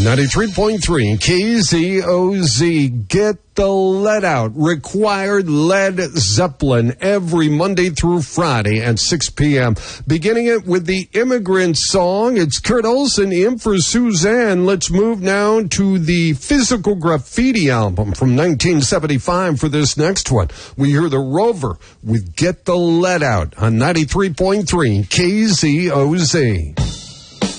93.3 KZOZ. Get the Let Out. Required Led Zeppelin every Monday through Friday at 6 p.m. Beginning it with the Immigrant Song. It's Kurt Olsen in for Suzanne. Let's move now to the Physical Graffiti album from 1975 for this next one. We hear the Rover with Get the Let Out on 93.3 KZOZ.